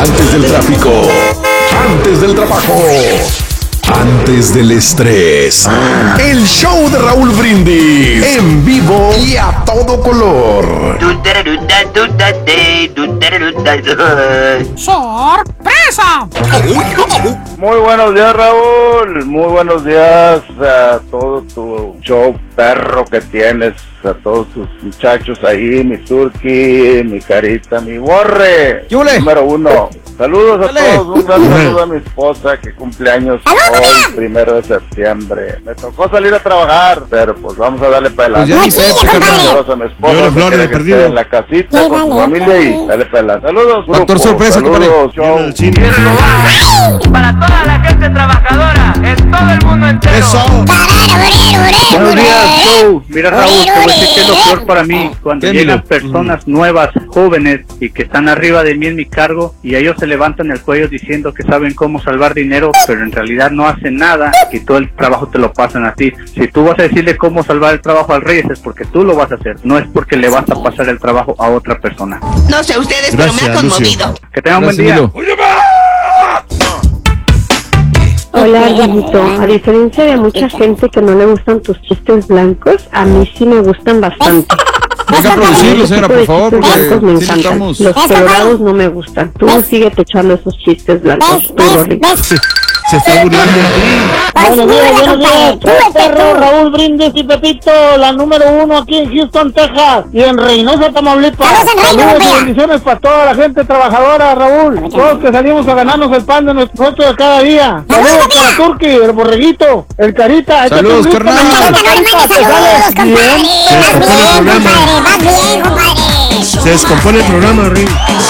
Antes del tráfico, antes del trabajo, antes del estrés. El show de Raúl Brindis en vivo y a todo color. ¡Sorpresa! Muy buenos días, Raúl. Muy buenos días a todo tu show perro que tienes, a todos tus muchachos ahí, mi Turqui, mi Carita, mi Borre. Número 1. Saludos a todos, un gran saludo a mi esposa que cumple años hoy, 1 de septiembre. Me tocó salir a trabajar, pero pues vamos a darle para adelante. Saludos a mi esposa que esté en la casita con su familia y dale para adelante. Saludos, grupo. Factor sorpresa, saludos, show. Para toda la gente trabajadora, en todo el mundo entero. Eso. Buenos días, show. Mira, Raúl, te voy a decir que es lo peor para mí. Cuando llegan personas nuevas, jóvenes, y que están arriba de mí en mi cargo, y ellos se levantan el cuello diciendo que saben cómo salvar dinero, pero en realidad no hacen nada, y todo el trabajo te lo pasan a ti. Si tú vas a decirle cómo salvar el trabajo al Reyes, es porque tú lo vas a hacer, no es porque le vas a pasar el trabajo a otra persona. No sé ustedes, pero me ha conmovido. Que tengan un buen día. Hola, Dieguito. A diferencia de mucha gente que no le gustan tus chistes blancos, a mí sí me gustan bastante. Venga a producirlo, señora, por favor, porque me sí encantan. necesitamos. Los colorados no me gustan. Tú sigue echando esos chistes blancos. Se está burlando. Buenos días. Perro, Raúl Brindis y Pepito, la número 1 aquí en Houston, Texas, y en Reynosa, Tamaulipas. Saludos y bendiciones para toda la gente trabajadora, Raúl. Todos que salimos a ganarnos el pan de nuestro reto de cada día. Saludos para Turqui, el Borreguito, el Carita. Saludos, carnal. Se descompone el programa, Rey.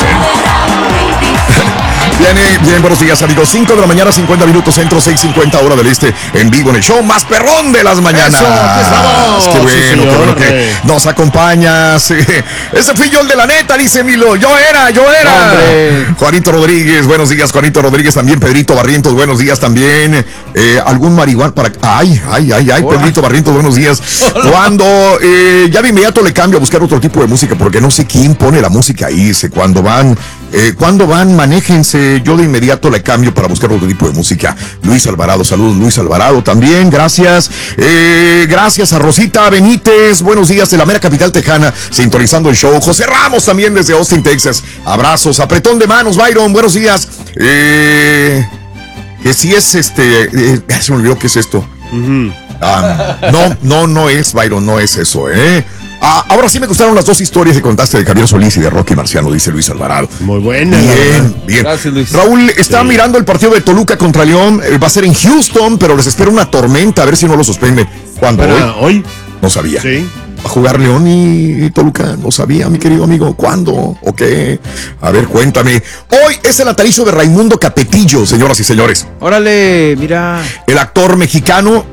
Bien, buenos días, amigos. 5 de la mañana, 50 minutos, centro, 6:50 hora del este, en vivo en el show más perrón de las mañanas. Eso, aquí estamos. Qué bueno, Sí, señor, qué bueno que nos acompañas. Ese fui yo el de la neta, dice Milo. Yo era. Hombre. Juanito Rodríguez, buenos días, Juanito Rodríguez también. Pedrito Barrientos, buenos días también. Algún marihuana para... Ay, Pedrito Barrientos, buenos días. Cuando ya de inmediato le cambio a buscar otro tipo de música, porque no sé quién pone la música ahí. Dice, cuando van, manéjense. Yo de inmediato le cambio para buscar otro tipo de música. Luis Alvarado, saludos Luis Alvarado también, gracias. Gracias a Rosita Benítez, buenos días de la mera capital tejana, sintonizando el show. José Ramos también desde Austin, Texas, abrazos, apretón de manos, Byron, buenos días. Que si es se me olvidó qué es esto. No es, Byron, no es eso, ahora sí me gustaron las dos historias que contaste de Javier Solís y de Rocky Marciano, dice Luis Alvarado. Muy buena. Bien. Gracias, Luis. Raúl, está mirando el partido de Toluca contra León. Va a ser en Houston, pero les espera una tormenta, a ver si no lo suspende. ¿Cuándo? ¿Hoy? No sabía. Sí. ¿Va a jugar León y Toluca? No sabía, mi querido amigo. ¿Cuándo? ¿O qué? A ver, cuéntame. Hoy es el natalicio de Raimundo Capetillo, señoras y señores. Órale, mira. El actor mexicano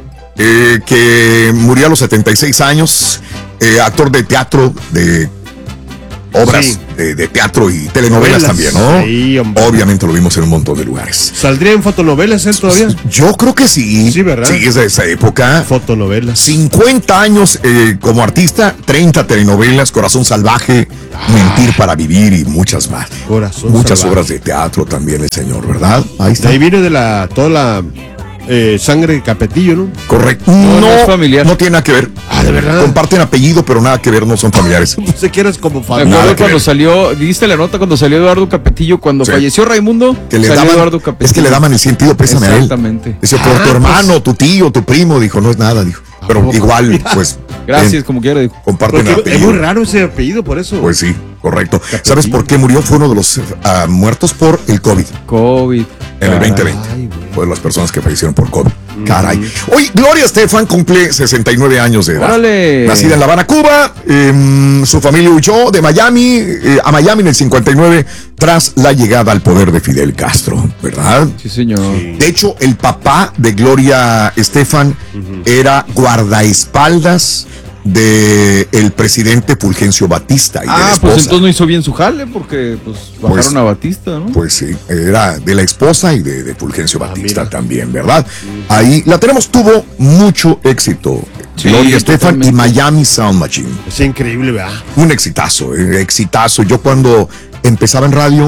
que murió a los 76 años. Actor de teatro, de obras de teatro y telenovelas también, ¿no? Sí, hombre. Obviamente lo vimos en un montón de lugares. ¿Saldría en fotonovelas él todavía? Yo creo que sí. Sí, ¿verdad? Sí, es de esa época. Fotonovelas. 50 años como artista, 30 telenovelas, Corazón Salvaje, Mentir para Vivir y muchas más. Muchas obras de teatro también el señor, ¿verdad? Ahí está. Ahí viene de toda la sangre de Capetillo, ¿no? Correcto. No es familiar. No tiene nada que ver. ¿de verdad? Comparten apellido, pero nada que ver, no son familiares. Pensé que eras como Me familiar. acuerdo cuando salió, ¿viste la nota cuando salió Eduardo Capetillo? Cuando falleció Raimundo, que le salió daban, Eduardo Capetillo. es que le daban el sentido pésame a él. Exactamente. Dice, por tu hermano, tu tío, tu primo, dijo, no es nada, dijo. Pero igual, pues. Gracias, como quiera, dijo. Comparten el apellido. Es muy raro ese apellido, por eso. Pues sí, correcto. Capetillo. ¿Sabes por qué murió? Fue uno de los muertos por el COVID. En el 2020. Fue de las personas que fallecieron por COVID. Caray. Hoy, Gloria Estefan cumple 69 años de edad. ¡Órale! Nacida en La Habana, Cuba. Su familia huyó de Miami a Miami en el 59 tras la llegada al poder de Fidel Castro, ¿verdad? Sí, señor. Sí. De hecho, el papá de Gloria Estefan era guardaespaldas de el presidente Fulgencio Batista y de la esposa. Pues entonces no hizo bien su jale porque bajaron a Batista, ¿no? Pues sí, era de la esposa y de Fulgencio Batista también, ¿verdad? Ahí la tenemos, tuvo mucho éxito. Sí, Gloria Estefan y Miami Sound Machine. Es increíble, ¿verdad? Un exitazo, exitazo. Yo cuando empezaba en radio,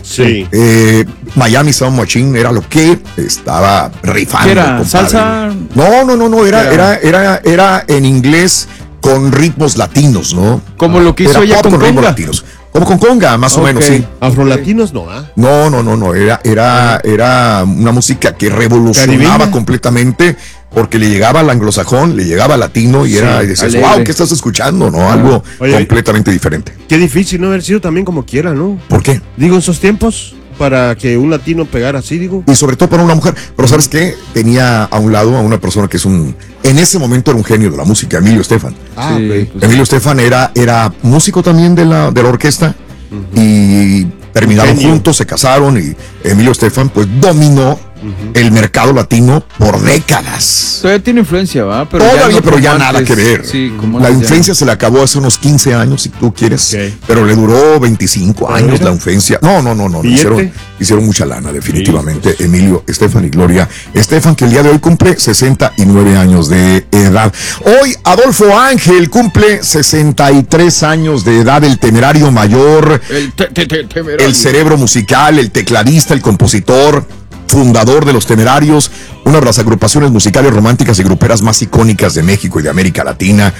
Sí. Miami Sound Machine era lo que estaba rifando. ¿Qué era? Compadre. ¿Salsa? No, era en inglés con ritmos latinos, ¿no? Como lo que hizo ella con ritmos conga. latinos. Como con conga, más o menos, sí. Afrolatinos no, ¿ah? No, era una música que revolucionaba ¿Caribeña? completamente, porque le llegaba al anglosajón, le llegaba al latino y era, y decías, alegre. wow, ¿qué estás escuchando? ¿No? Algo Oye, completamente diferente. Qué difícil no haber sido también como quiera, ¿no? ¿Por qué? Digo, en esos tiempos, para que un latino pegara así, digo. Y sobre todo para una mujer. Pero ¿sabes qué? Tenía a un lado a una persona que es en ese momento era un genio de la música, Emilio Estefan. Ah, Sí, ok. pues, Emilio Estefan era músico también de la orquesta y terminaron Genio. juntos, se casaron y Emilio Estefan pues dominó el mercado latino por décadas. Todavía tiene influencia, ¿va? Todavía, pero ya como nada antes. que ver. Sí, como La antes ya influencia se le acabó hace unos 15 años, si tú quieres, Ok. pero le duró 25 años mira. la influencia. No. ¿Billete? Hicieron mucha lana, definitivamente. Sí, pues. Emilio Estefan y Gloria Estefan, que el día de hoy cumple 69 años de edad. Hoy Adolfo Ángel cumple 63 años de edad, el temerario mayor, Temerario. el cerebro musical, el tecladista, el compositor, fundador de Los Temerarios, una de las agrupaciones musicales románticas y gruperas más icónicas de México y de América Latina.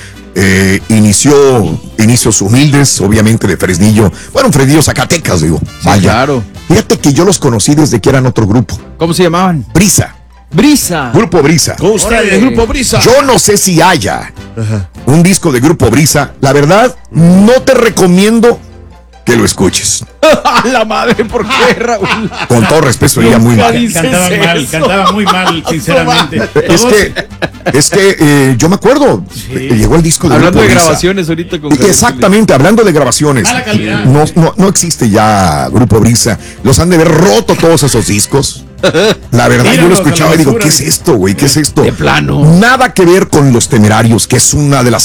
Inició inicios humildes, obviamente de Fresnillo. Bueno, Fresnillo, Zacatecas, digo. Sí, claro. Fíjate que yo los conocí desde que eran otro grupo. ¿Cómo se llamaban? Brisa. Brisa. Grupo Brisa. Con ustedes, el Grupo Brisa. Yo no sé si haya Ajá. un disco de Grupo Brisa. La verdad, no te recomiendo que lo escuches. ¡A la madre! ¿Por qué, Raúl? Con todo respeto, sería muy mal. dices Cantaba muy mal, sinceramente. Es que yo me acuerdo, llegó el disco de Hablando Grupo de Brisa. grabaciones ahorita con Exactamente, hablando de grabaciones. Mala calidad. No existe ya Grupo Brisa. Los han de haber roto todos esos discos. La verdad, yo lo Tíralos escuchaba a y la digo, basura. ¿qué es esto, güey? ¿Qué es esto? De plano. Nada que ver con Los Temerarios, que es una de las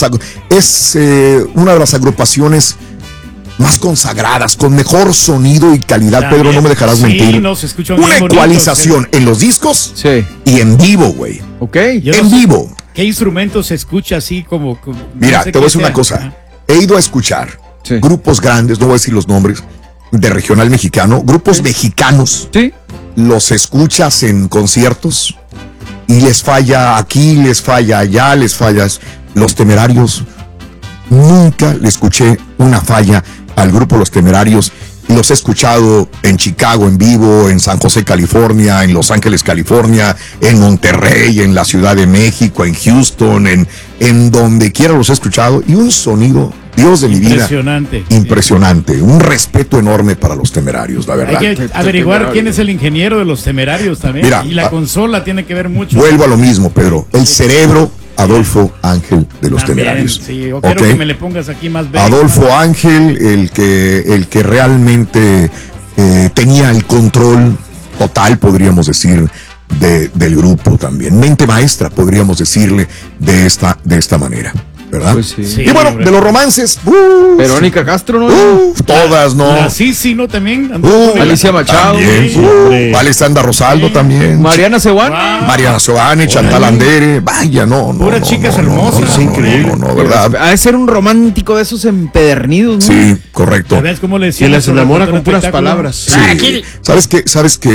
una de las agrupaciones más consagradas, con mejor sonido y calidad. Pedro, no me dejarás Sí, mentir. no, se escucha Una bien bonito, ecualización en los discos Sí. y en vivo, güey. Ok. Yo En no sé vivo. ¿Qué instrumento se escucha así como Mira, no sé te voy a qué decir una sea? cosa. He ido a escuchar Sí. grupos grandes, no voy a decir los nombres, de regional mexicano, grupos mexicanos. Sí. Los escuchas en conciertos y les falla aquí, les falla allá, les fallas. Los Temerarios, nunca le escuché una falla al grupo Los Temerarios. Los he escuchado en Chicago en vivo, en San José, California, en Los Ángeles, California, en Monterrey, en la Ciudad de México, en Houston, en donde quiera los he escuchado. Y un sonido, Dios de mi vida, Impresionante. impresionante. Un respeto enorme para Los Temerarios, la verdad. Hay que averiguar quién es el ingeniero de Los Temerarios también. Mira, y la consola tiene que ver mucho. Vuelvo a lo mismo, Pedro. El cerebro, Adolfo Ángel de Los También, Temerarios. Sí, yo quiero ¿Ok? que me le pongas aquí más bello. Adolfo Ángel, el que realmente tenía el control total, podríamos decir, del grupo también. Mente maestra, podríamos decirle de esta manera, ¿verdad? Pues sí. Sí, Y bueno, hombre. de los romances, Verónica Castro, ¿no? todas, ¿no? La Sisi, ¿no? También. anduvo con ella. Alicia Machado. También, Sí. hombre. Alessandra Rosaldo también. Mariana Seguán. Wow. Mariana Soane, Chantal Andere, vaya, no. Puras chicas hermosas, No, increíble. no, ¿verdad? Ha de ser un romántico de esos empedernidos, ¿no? Sí, correcto. ¿Sabes cómo le decían? Quien las a su enamora reportero con puras espectáculo? palabras. Sí. ¿Sabes qué?